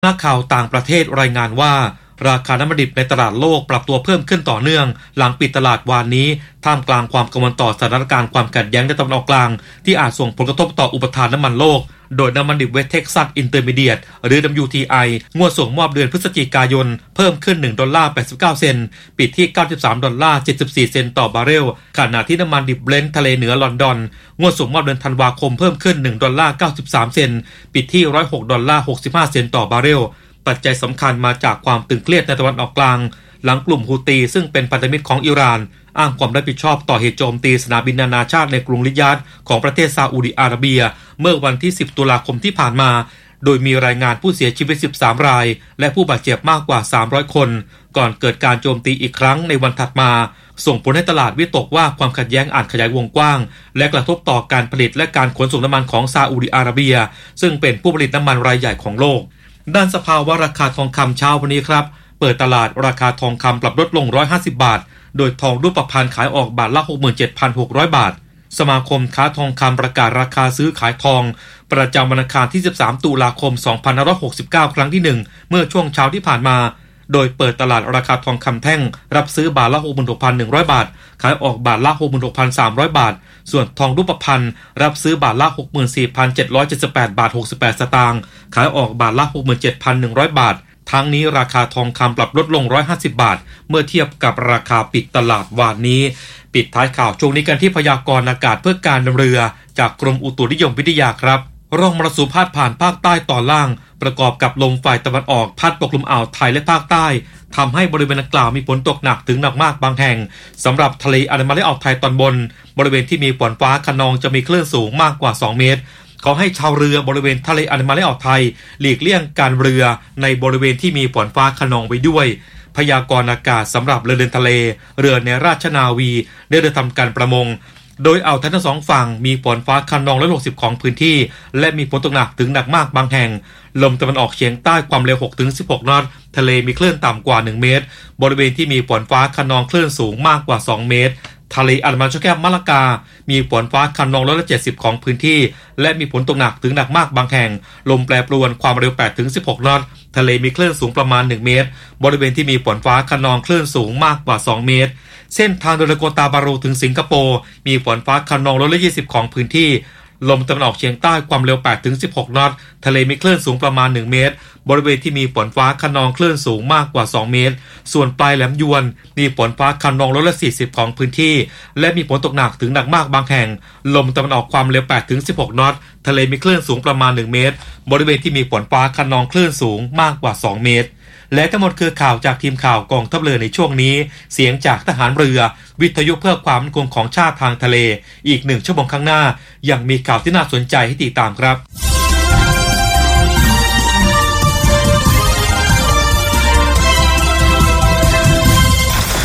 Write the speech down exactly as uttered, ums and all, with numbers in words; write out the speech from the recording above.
นักข่าวต่างประเทศรายงานว่าราคาน้ำมันดิบในตลาดโลกปรับตัวเพิ่มขึ้นต่อเนื่องหลังปิดตลาดวานนี้ท่ามกลางความกังวลต่อสถานการณ์ความขัดแย้งในตะวันออกกลางที่อาจส่งผลกระทบต่ออุปทานน้ำมันโลกโดยน้ำมันดิบเวสต์เท็กซัสอินเตอร์มีเดียตหรือ ดับเบิลยู ที ไอ งวดส่งมอบเดือนพฤศจิกายนเพิ่มขึ้นหนึ่งดอลลาร์แปดสิบเก้าเซนต์ปิดที่เก้าสิบสามดอลลาร์เจ็ดสิบสี่เซนต์ต่อบาร์เรลขณะที่น้ำมันดิบเบรนท์ทะเลเหนือลอนดอนงวดส่งมอบเดือนธันวาคมเพิ่มขึ้นหนึ่งดอลลาร์เก้าสิบสามเซนต์ปิดที่หนึ่งร้อยหกดอลลาร์หกสิบห้าเซนต์ต่อบาร์เรลปัจจัยสำคัญมาจากความตึงเครียดในตะวันออกกลางหลังกลุ่มฮูตีซึ่งเป็นพันธมิตรของอิหร่านอ้างความรับผิดชอบต่อเหตุโจมตีสนามบินนานาชาติในกรุงริยาดของประเทศซาอุดิอาระเบียเมื่อวันที่สิบตุลาคมที่ผ่านมาโดยมีรายงานผู้เสียชีวิตสิบสามรายและผู้บาดเจ็บมากกว่าสามร้อยคนก่อนเกิดการโจมตีอีกครั้งในวันถัดมาส่งผลให้ตลาดวิตกว่าความขัดแย้งอาจขยายวงกว้างและกระทบต่อการผลิตและการขนส่งน้ำมันของซาอุดิอาระเบียซึ่งเป็นผู้ผลิตน้ำมันรายใหญ่ของโลกด้านสภาวะราคาทองคำเช้าวันนี้ครับเปิดตลาดราคาทองคำปรับลดลงหนึ่งร้อยห้าสิบบาทโดยทองรูปพรรณขายออกบาทละ หกหมื่นเจ็ดพันหกร้อย บาทสมาคมค้าทองคำประกาศราคาซื้อขายทองประจำวันอังคารที่สิบสามตุลาคมสองพันห้าร้อยหกสิบเก้าครั้งที่หนึ่งเมื่อช่วงเช้าที่ผ่านมาโดยเปิดตลาดราคาทองคำแท่งรับซื้อบาทละ หกหมื่นหกพันหนึ่งร้อย บาทขายออกบาทละ หกหมื่นหกพันสามร้อย บาทส่วนทองรูปพรรณรับซื้อบาทละ หกหมื่นสี่พันเจ็ดร้อยเจ็ดสิบแปด บาทหกสิบแปดสตางค์ขายออกบาทละ หกหมื่นเจ็ดพันหนึ่งร้อย บาททั้งนี้ราคาทองคำปรับลดลงหนึ่งร้อยห้าสิบบาทเมื่อเทียบกับราคาปิดตลาดวานนี้ปิดท้ายข่าวช่วงนี้กันที่พยากรณ์อากาศเพื่อการเรือจากกรมอุตุนิยมวิทยาครับร่องมรสุมพาดผ่านภาคใต้ตอนล่างประกอบกับลมฝ่ายตะวันออกพัดปกคลุมอ่าวไทยและภาคใต้ทำให้บริเวณดังกล่าวมีฝนตกหนักถึงหนักมากบางแห่งสำหรับทะเลอันดามันและอ่าวไทยตอนบนบริเวณที่มีฝนฟ้าคะนองจะมีคลื่นสูงมากกว่าสองเมตรขอให้ชาวเรือบริเวณทะเลอันดามันและอ่าวไทยหลีกเลี่ยงการเรือในบริเวณที่มีฝนฟ้าคะนองไว้ด้วยพยากรณ์อากาศสำหรับเรือเดินทะเลเรือในราชนาวีได้เดินทำการประมงโดยอ่าวไทยทั้งสองฝั่งมีฝนฟ้าคะนองร้อยหกสิบของพื้นที่และมีฝนตกหนักถึงหนักมากบางแห่งลมตะวันออกเฉียงใต้ความเร็ว หกถึงสิบหก นอตทะเลมีคลื่นต่ำกว่าหนึ่งเมตรบริเวณที่มีฝนฟ้าคะนองคลื่นสูงมากกว่าสองเมตรทะเลอันดามันช่วงแคบมะละกามีฝนฟ้าคะนองร้อยละเจ็ดสิบของพื้นที่และมีฝนตกหนักถึงหนักมากบางแห่งลมแปรปรวนความเร็ว แปดถึงสิบหก นอตทะเลมีคลื่นสูงประมาณหนึ่งเมตรบริเวณที่มีฝนฟ้าคะนองคลื่นสูงมากกว่าสองเมตรเส้นทางโดยโกตาบารูถึงสิงคโปร์มีฝนฟ้าคะนองร้อยละยี่สิบของพื้นที่ลมตะวันออกเฉียงใต้ความเร็ว แปดถึงสิบหก นอตทะเลมีคลื่นสูงประมาณหนึ่งเมตรบริเวณที่มีฝนฟ้าคะนองคลื่นสูงมากกว่าสองเมตรส่วนปลายแหลมยวนมีฝนฟ้าคะนองร้อยละสี่สิบของพื้นที่และมีฝนตกหนักถึงหนักมากบางแห่งลมตะวันออกความเร็ว แปดถึงสิบหก นอตทะเลมีคลื่นสูงประมาณหนึ่งเมตรบริเวณที่มีฝนฟ้าคะนองคลื่นสูงมากกว่าสองเมตรและทั้งหมดคือข่าวจากทีมข่าวกองทัพเรือในช่วงนี้เสียงจากทหารเรือวิทยุเพื่อความมั่นคงของชาติทางทะเลอีกหนึ่งชั่วโมงข้างหน้ายังมีข่าวที่น่าสนใจให้ติดตามครับ